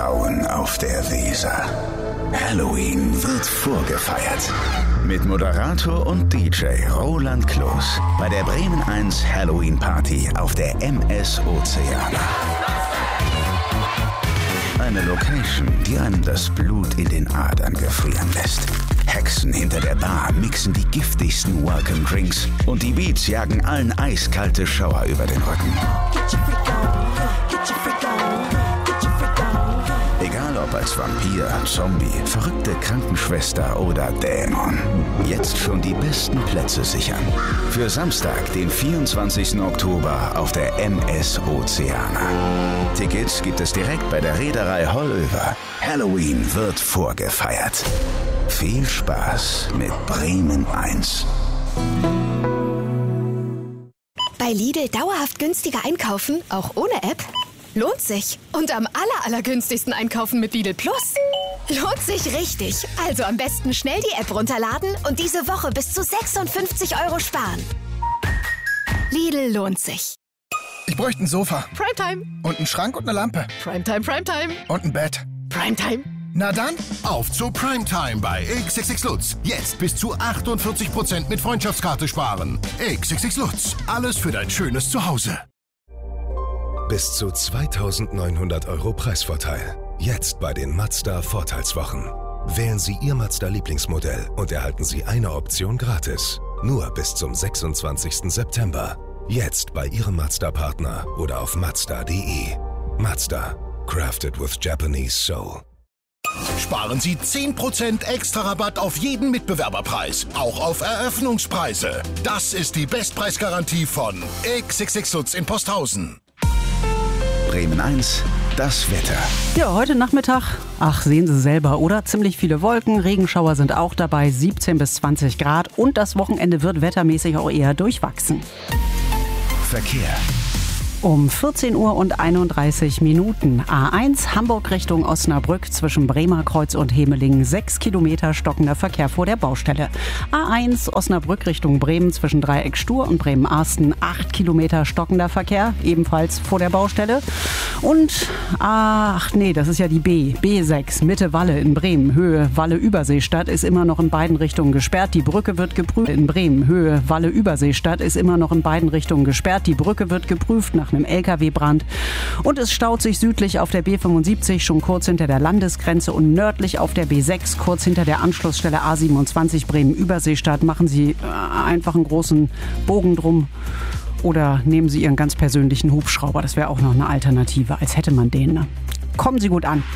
Frauen auf der Weser. Halloween wird vorgefeiert. Mit Moderator und DJ Roland Kloß bei der Bremen 1 Halloween Party auf der MS Ozeana. Eine Location, die einem das Blut in den Adern gefrieren lässt. Hexen hinter der Bar mixen die giftigsten Welcome Drinks und die Beats jagen allen eiskalte Schauer über den Rücken. Egal ob als Vampir, Zombie, verrückte Krankenschwester oder Dämon. Jetzt schon die besten Plätze sichern. Für Samstag, den 24. Oktober auf der MS Ozeana. Tickets gibt es direkt bei der Reederei Hollöver. Halloween wird vorgefeiert. Viel Spaß mit Bremen 1. Bei Lidl dauerhaft günstiger einkaufen, auch ohne App? Lohnt sich. Und am allergünstigsten einkaufen mit Lidl Plus. Lohnt sich richtig. Also am besten schnell die App runterladen und diese Woche bis zu 56 € sparen. Lidl lohnt sich. Ich bräuchte ein Sofa. Primetime. Und einen Schrank und eine Lampe. Primetime, Primetime. Und ein Bett. Primetime. Na dann, auf zu Primetime bei XXX Lutz. Jetzt bis zu 48% mit Freundschaftskarte sparen. XXX Lutz. Alles für dein schönes Zuhause. Bis zu 2.900 € Preisvorteil. Jetzt bei den Mazda Vorteilswochen. Wählen Sie Ihr Mazda-Lieblingsmodell und erhalten Sie eine Option gratis. Nur bis zum 26. September. Jetzt bei Ihrem Mazda-Partner oder auf Mazda.de. Mazda. Crafted with Japanese Soul. Sparen Sie 10% extra Rabatt auf jeden Mitbewerberpreis. Auch auf Eröffnungspreise. Das ist die Bestpreisgarantie von XXX Lutz in Posthausen. Bremen 1, das Wetter. Ja, heute Nachmittag, sehen Sie selber, oder? Ziemlich viele Wolken, Regenschauer sind auch dabei, 17 bis 20 Grad. Und das Wochenende wird wettermäßig auch eher durchwachsen. Verkehr. Um 14 Uhr und 31 Minuten. A1 Hamburg Richtung Osnabrück zwischen Bremerkreuz und Hemelingen. 6 Kilometer stockender Verkehr vor der Baustelle. A1 Osnabrück Richtung Bremen zwischen Dreieck Stur und Bremen-Arsten. 8 Kilometer stockender Verkehr, ebenfalls vor der Baustelle. Und das ist ja die B6 Mitte Walle in Bremen. Höhe Walle Überseestadt ist immer noch in beiden Richtungen gesperrt. Die Brücke wird geprüft. In Bremen Höhe Walle Überseestadt ist immer noch in beiden Richtungen gesperrt. Die Brücke wird geprüft nach einem LKW-Brand. Und es staut sich südlich auf der B75 schon kurz hinter der Landesgrenze und nördlich auf der B6 kurz hinter der Anschlussstelle A27 Bremen-Überseestadt. Machen Sie einfach einen großen Bogen drum oder nehmen Sie Ihren ganz persönlichen Hubschrauber. Das wäre auch noch eine Alternative, als hätte man den. Ne? Kommen Sie gut an.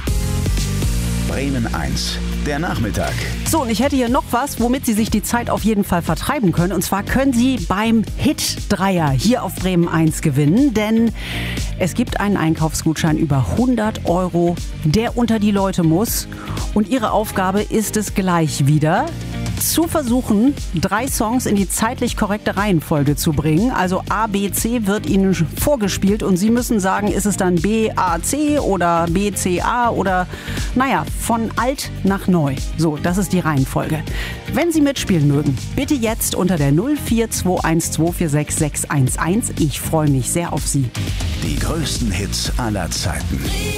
Bremen 1, der Nachmittag. So, und ich hätte hier noch was, womit Sie sich die Zeit auf jeden Fall vertreiben können. Und zwar können Sie beim Hit-Dreier hier auf Bremen 1 gewinnen. Denn es gibt einen Einkaufsgutschein über 100 €, der unter die Leute muss. Und Ihre Aufgabe ist es gleich wieder, zu versuchen, 3 Songs in die zeitlich korrekte Reihenfolge zu bringen. Also A, B, C wird Ihnen vorgespielt und Sie müssen sagen, ist es dann B, A, C oder B, C, A oder von alt nach neu. So, das ist die Reihenfolge. Wenn Sie mitspielen mögen, bitte jetzt unter der 0421246611. Ich freue mich sehr auf Sie. Die größten Hits aller Zeiten.